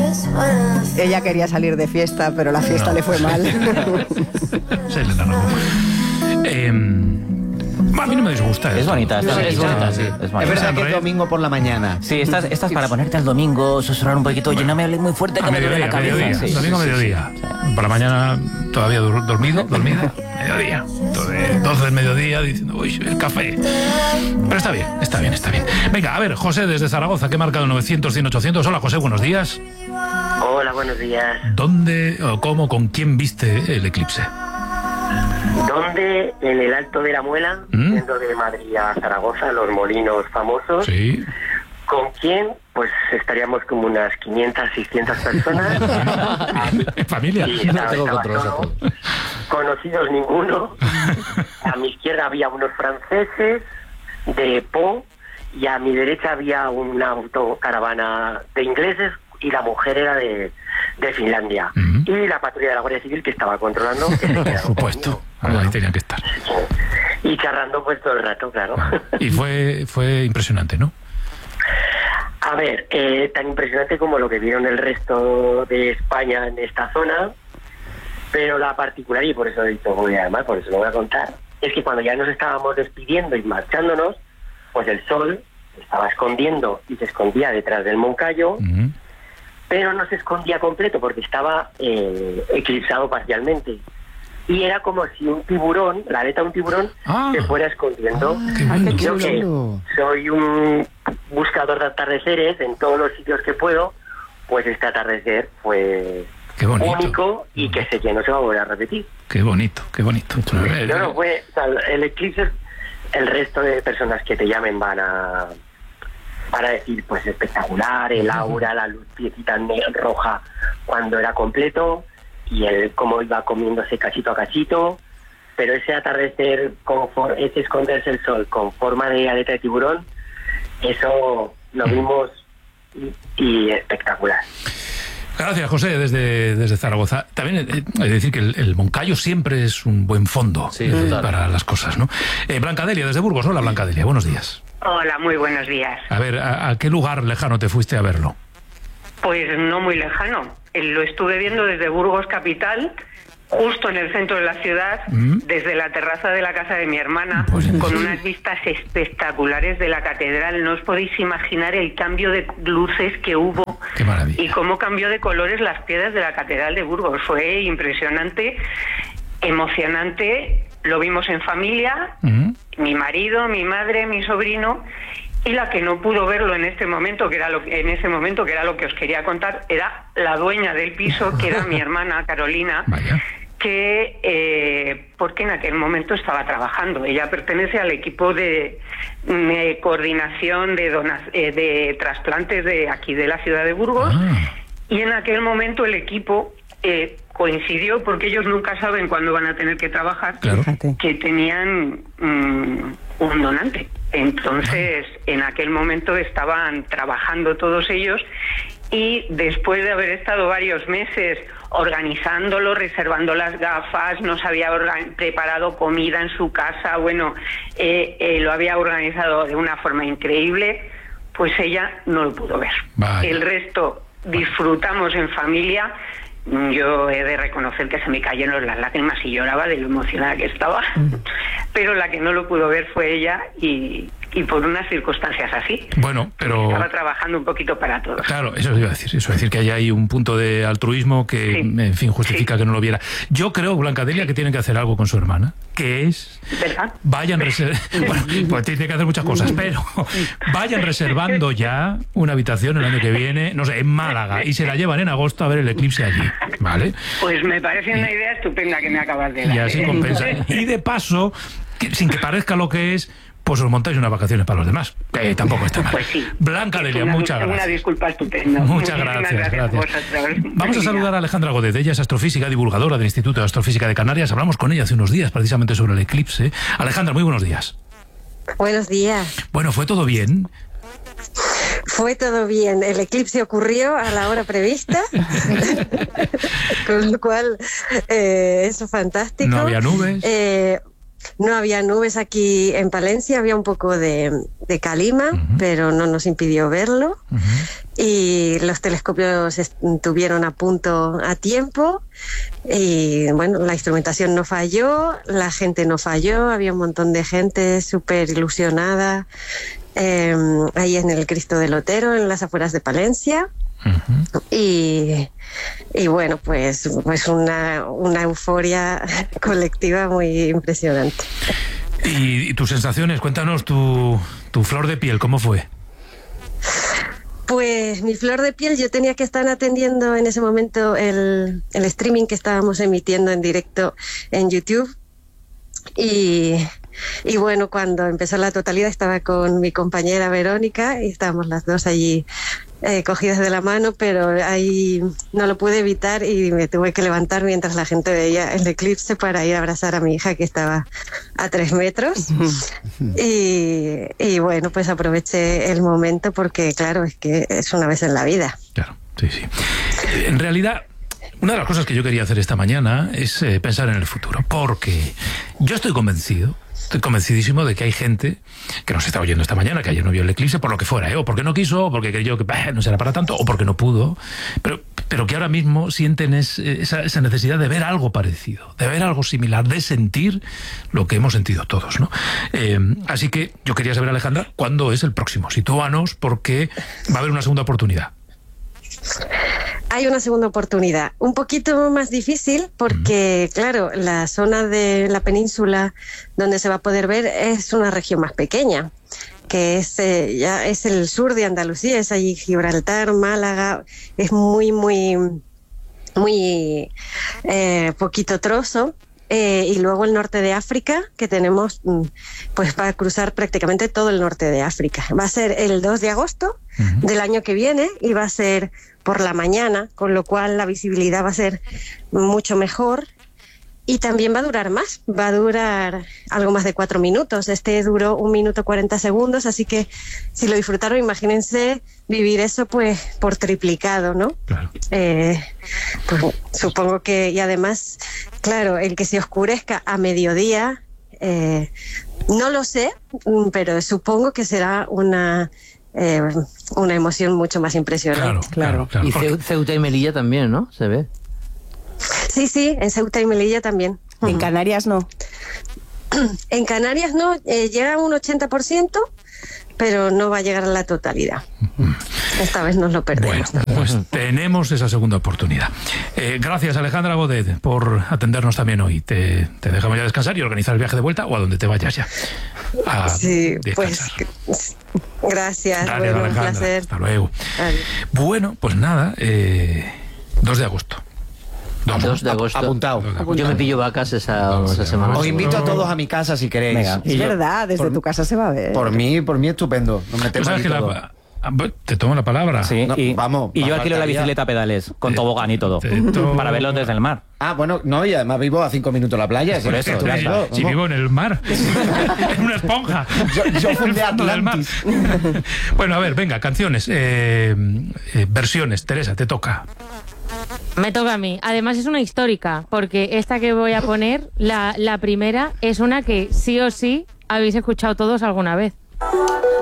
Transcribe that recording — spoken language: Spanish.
Ella quería salir de fiesta, pero la fiesta le fue mal. Se le largó. A mí no me disgusta. Es bonita, es bonita, sí. Es verdad que es domingo por la mañana. Sí, estás para ponerte al domingo, susurrar un poquito. Oye, no me hables muy fuerte que me duele la cabeza. Mediodía, sí, domingo mediodía. Por la mañana todavía dormida. Mediodía. 12 del mediodía diciendo, uy, el café. Pero está bien. Venga, a ver, José desde Zaragoza, que ha marcado 900, 100, 800. Hola, José, buenos días. Hola, buenos días. ¿Dónde, o cómo, con quién viste el eclipse? ¿Dónde? En el Alto de la Muela, yendo de Madrid a Zaragoza, los molinos famosos. Sí. ¿Con quién? Pues estaríamos como unas 500, 600 personas. ¿Familia? Sí, estaba solo. Conocidos ninguno. A mi izquierda había unos franceses de Po y a mi derecha había una autocaravana de ingleses y la mujer era de Finlandia. Y la patrulla de la Guardia Civil que estaba controlando. Por supuesto. Ahí tenían que estar. Y charlando pues todo el rato, claro. Y fue impresionante, ¿no? A ver, tan impresionante como lo que vieron el resto de España en esta zona, pero la particular, y por eso he dicho, además, por eso lo voy a contar, es que cuando ya nos estábamos despidiendo y marchándonos, pues el sol estaba escondiendo y se escondía detrás del Moncayo, pero no se escondía completo porque estaba eclipsado parcialmente. Y era como si un tiburón, la aleta de un tiburón, se fuera escondiendo. Yo que soy un buscador de atardeceres en todos los sitios que puedo, pues este atardecer fue único y que sé que no se va a volver a repetir. Qué bonito. No fue, o sea, el eclipse, el resto de personas que te llamen van a decir, pues espectacular, el aura, la luz piecita roja cuando era completo, y él cómo iba comiéndose cachito a cachito, pero ese atardecer, ese esconderse el sol con forma de aleta de tiburón, eso lo vimos y espectacular. Gracias, José, desde Zaragoza. También hay que decir que el Moncayo siempre es un buen fondo para las cosas, ¿no? Blancadelia, desde Burgos. Hola, Blancadelia, buenos días. Hola, muy buenos días. A ver, ¿a qué lugar lejano te fuiste a verlo? Pues no muy lejano. Lo estuve viendo desde Burgos capital, justo en el centro de la ciudad, desde la terraza de la casa de mi hermana, con unas vistas espectaculares de la catedral. No os podéis imaginar el cambio de luces que hubo. Qué maravilla. Y cómo cambió de colores las piedras de la catedral de Burgos. Fue impresionante, emocionante. Lo vimos en familia, mi marido, mi madre, mi sobrino. Y la que no pudo verlo en este momento, que era lo que os quería contar, era la dueña del piso, que era mi hermana Carolina. Vaya. Porque en aquel momento estaba trabajando. Ella pertenece al equipo de coordinación de trasplantes de aquí de la ciudad de Burgos, y en aquel momento el equipo coincidió, porque ellos nunca saben cuándo van a tener que trabajar, claro, que tenían un donante. Entonces, en aquel momento estaban trabajando todos ellos, y después de haber estado varios meses organizándolo, reservando las gafas, nos había preparado comida en su casa, lo había organizado de una forma increíble, pues ella no lo pudo ver. Vaya. El resto disfrutamos en familia. Yo he de reconocer que se me cayeron las lágrimas y lloraba de lo emocionada que estaba, pero la que no lo pudo ver fue ella, y por unas circunstancias así. Bueno, pero estaba trabajando un poquito para todos. Claro, eso iba a decir que hay ahí un punto de altruismo que, en fin, justifica que no lo viera. Yo creo, Blancadelia, que tienen que hacer algo con su hermana, que es... ¿Verdad? Vayan bueno, pues tiene que hacer muchas cosas, pero vayan reservando ya una habitación el año que viene, no sé, en Málaga, y se la llevan en agosto a ver el eclipse allí, ¿vale? Pues me parece una idea estupenda que me acabas de dar. Y así compensa. Y de paso, sin que parezca lo que es, pues os montáis unas vacaciones para los demás, que tampoco está mal. Pues sí. Blancadelia, muchas gracias. Una disculpa estupenda. Muchas gracias. A vosotros. Vamos a saludar a Alejandra Godet. Ella es astrofísica, divulgadora del Instituto de Astrofísica de Canarias. Hablamos con ella hace unos días precisamente sobre el eclipse. Alejandra, muy buenos días. Buenos días. Bueno, ¿fue todo bien? Fue todo bien. El eclipse ocurrió a la hora prevista, con lo cual eso es fantástico. No había nubes. no había nubes aquí en Palencia, había un poco de calima, pero no nos impidió verlo. Y los telescopios estuvieron a punto a tiempo. Y bueno, la instrumentación no falló, la gente no falló, había un montón de gente súper ilusionada ahí en el Cristo del Otero, en las afueras de Palencia. Y bueno, pues una euforia colectiva muy impresionante. ¿Y tus sensaciones? Cuéntanos tu flor de piel, ¿cómo fue? Pues mi flor de piel, yo tenía que estar atendiendo en ese momento el streaming que estábamos emitiendo en directo en YouTube. Y bueno, cuando empezó la totalidad estaba con mi compañera Verónica y estábamos las dos allí cogidas de la mano, pero ahí no lo pude evitar y me tuve que levantar mientras la gente veía el eclipse para ir a abrazar a mi hija que estaba a 3 metros. Y bueno, pues aproveché el momento porque claro, es que es una vez en la vida. Claro, sí. En realidad, una de las cosas que yo quería hacer esta mañana es pensar en el futuro, porque yo estoy convencidísimo de que hay gente que nos está oyendo esta mañana, que ayer no vio el eclipse por lo que fuera, o porque no quiso, o porque creyó que no será para tanto, o porque no pudo, pero que ahora mismo sienten esa necesidad de ver algo parecido, de ver algo similar, de sentir lo que hemos sentido todos, ¿no? Así que yo quería saber, Alejandra, ¿cuándo es el próximo? Sitúanos, porque va a haber una segunda oportunidad. Hay una segunda oportunidad, un poquito más difícil porque, claro, la zona de la península donde se va a poder ver es una región más pequeña, que ya es el sur de Andalucía, es allí Gibraltar, Málaga, es muy poquito trozo. Y luego el norte de África, que tenemos, pues va a cruzar prácticamente todo el norte de África. Va a ser el 2 de agosto del año que viene y va a ser por la mañana, con lo cual la visibilidad va a ser mucho mejor y también va a durar más, va a durar algo más de 4 minutos. Este duró 1 minuto 40 segundos, así que si lo disfrutaron, imagínense vivir eso pues por triplicado, ¿no? Claro. Pues supongo que, y además, claro, el que se oscurezca a mediodía, no lo sé, pero supongo que será una emoción mucho más impresionante. Claro. Y Ceuta y Melilla también, ¿no? Se ve. Sí, en Ceuta y Melilla también. En Canarias no. En Canarias no, llega a un 80%, pero no va a llegar a la totalidad. Esta vez nos lo perdemos. Bueno, pues tenemos esa segunda oportunidad. Gracias, Alejandra Godet, por atendernos también hoy. Te dejamos ya descansar y organizar el viaje de vuelta o a donde te vayas ya. Sí, descansar. Pues gracias. Dale, bueno, un placer. Hasta luego. Adiós. Bueno, pues nada, 2 de agosto. 2 de agosto. Apuntado. Yo me pillo vacas esa semana. Os invito a todos a mi casa si queréis. Venga. Es verdad, desde tu casa se va a ver. Por mí estupendo. Nos metemos ¿Sabes ahí que todo. te tomo la palabra? Sí, No, vamos. y yo alquilo la bicicleta a pedales, con tobogán y todo, para verlo desde el mar. Ah, bueno, no, y además vivo a 5 minutos de la playa. Por eso, ya está. Si vivo en el mar, en una esponja. Yo fui de del mar. Atlantis. Bueno, a ver, venga, canciones, versiones. Teresa, te toca. Me toca a mí. Además es una histórica, porque esta que voy a poner, la primera, es una que sí o sí habéis escuchado todos alguna vez.